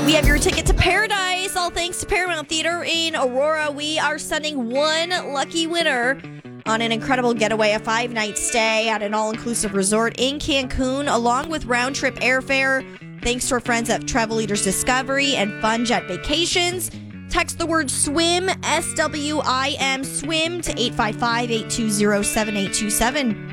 We have your ticket to paradise, all thanks to Paramount Theater in Aurora. We are sending one lucky winner on an incredible getaway, a 5-night stay at an all-inclusive resort in Cancun, along with round-trip airfare, thanks to our friends at Travel Leaders Discovery and Fun Jet Vacations. Text the word SWIM, SWIM, swim to 855-820-7827.